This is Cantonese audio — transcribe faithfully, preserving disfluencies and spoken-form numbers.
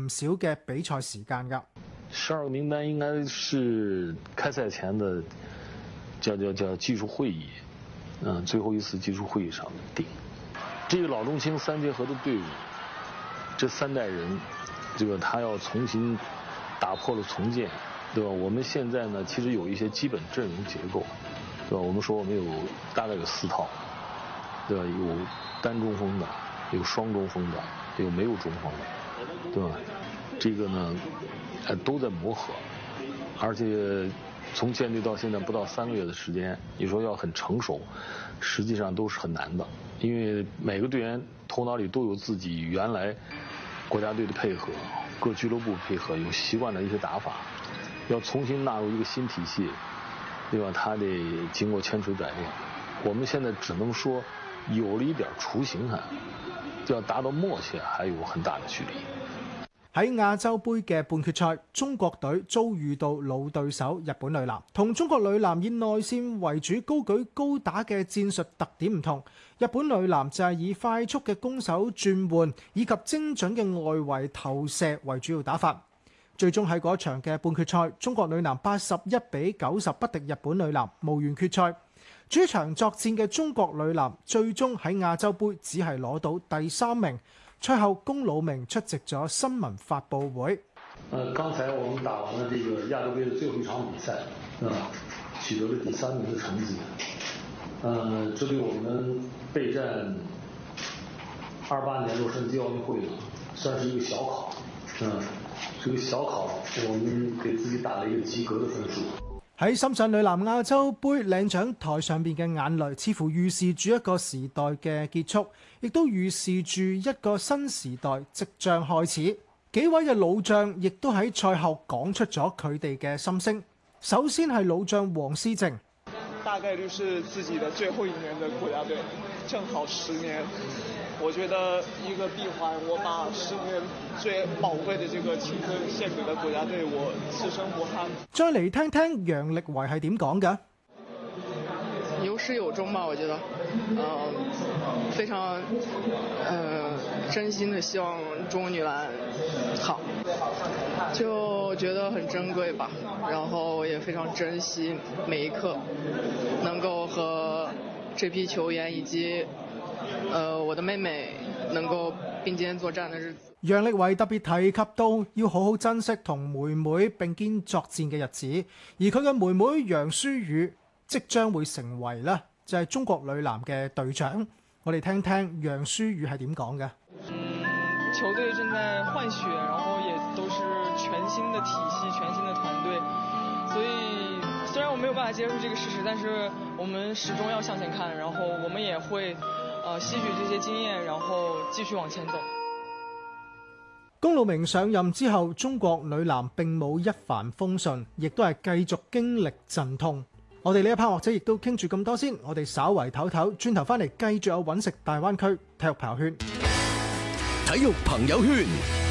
唔少嘅比賽時間㗎。 十二個名單應該是開賽前的叫叫叫技術會議，嗯，最後一次技術會議上定。這個老中青三結合的隊伍，這三代人，這個他要重新打破了重建，對吧？我們現在呢，其實有一些基本陣容結構，對吧？我們說我們有大概有四套，對吧？有單中鋒的，有雙中鋒的，有沒有中鋒的，對吧？這個呢，呃，都在磨合，而且從建隊到現在不到三個月的時間，你說要很成熟，實際上都是很難的，因為每個隊員頭腦裡都有自己原來國家隊的配合，各俱樂部配合，有習慣的一些打法，要重新納入一個新體系，對吧？他得經過千錘百煉。我們現在只能說有了一點雛形還，就要達到默契還有很大的距離。 喺亞洲杯嘅半決賽，中國隊遭遇到老對手日本女籃。同中國女籃以內線為主、高舉高打嘅戰術特點唔同，日本女籃就係以快速嘅攻守轉換以及精準嘅外圍投射為主要打法。最終喺嗰場嘅半決賽，中國女籃八十一比九十不敵日本女籃，無緣決賽。主場作戰嘅中國女籃最終喺亞洲杯只係攞到第三名。賽後，龔魯明出席咗新聞發佈會。 呃，剛才我們打完了這個亞洲杯的最後一場比賽，啊，取得了第三名的成績。呃，這對我們備戰二八年洛杉磯奧運會呢，算是一個小考。嗯，這個小考，我們給自己打了一個及格的分數。 喺深圳女籃亞洲杯領獎台上邊嘅眼淚，似乎預示住一個時代嘅結束，亦都預示住一個新時代即將開始。幾位嘅老將亦都喺賽後講出咗佢哋嘅心聲。首先係老將黃思靜， 大概率是自己的最後一年的國家隊，正好十年。我覺得一個閉環，我把十年最寶貴的這個青春獻給了國家隊，我此生無憾。 再嚟聽聽楊力維係點講嘅。 有始有終吧，我覺得，呃，非常，呃，真心的希望中國女籃好，就覺得很珍貴吧，然後也非常珍惜每一刻，能夠和這批球員以及。呃，我的妹妹能夠並肩作戰的日子。 楊力維特別提及到要好好珍惜同妹妹並肩作戰嘅日子，而佢嘅妹妹楊舒雨即將會成為咧就係中國女籃嘅隊長。我哋聽聽楊舒雨係點講嘅。 嗯，球隊正在換血，然後也都是全新的體系、全新的團隊，所以雖然我沒有辦法接受這個事實，但是我們始終要向前看，然後我們也會。呃，吸取這些經驗，然後繼續往前走。 龔魯明上任之後，中國女籃並冇一帆風順，亦都係繼續經歷陣痛。我哋呢一 part 或者亦都傾住咁多先，我哋稍為唞唞，轉頭翻嚟繼續有揾食大灣區體育朋友圈。 體育朋友圈。